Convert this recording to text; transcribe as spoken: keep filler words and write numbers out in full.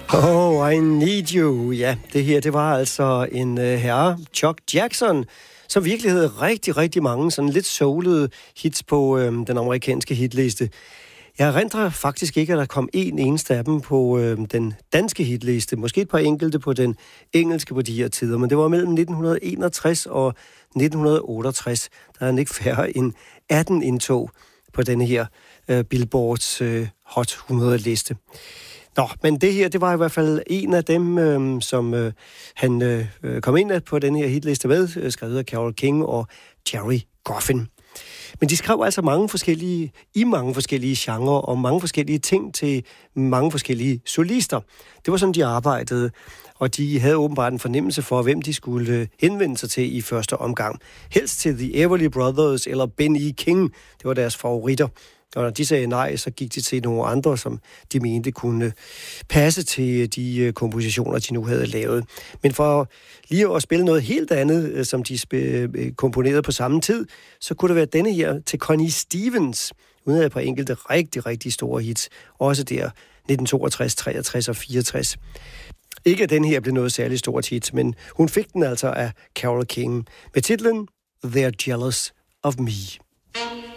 Oh, I Need You. Ja, det her, det var altså en uh, herre, Chuck Jackson, som virkelig havde rigtig, rigtig mange sådan lidt soulede hits på øh, den amerikanske hitliste. Jeg erindrer faktisk ikke, at der kom en eneste af dem på øh, den danske hitliste. Måske et par enkelte på den engelske på de her tider, men det var mellem nitten enogtres og nitten otteogtres. Der er ikke færre end atten indtog på denne her øh, Billboards øh, Hot hundrede-liste. Nå, men det her, det var i hvert fald en af dem, øh, som øh, han øh, kom ind på den her hitliste med, øh, skrevet af Carole King og Gerry Goffin. Men de skrev altså mange forskellige, i mange forskellige genrer og mange forskellige ting til mange forskellige solister. Det var sådan, de arbejdede, og de havde åbenbart en fornemmelse for, hvem de skulle henvende sig til i første omgang. Helst til The Everly Brothers eller Ben E. King, det var deres favoritter. Og når de sagde nej, så gik de til nogle andre, som de mente kunne passe til de kompositioner, de nu havde lavet. Men for lige at spille noget helt andet, som de sp- komponerede på samme tid, så kunne det være denne her til Connie Stevens. Hun havde et par enkelte rigtig, rigtig store hits. Også der nitten toogtres, treogtres og fireogtres. Ikke at den her blev noget særligt stort hit, men hun fik den altså af Carole King med titlen They're Jealous of Me.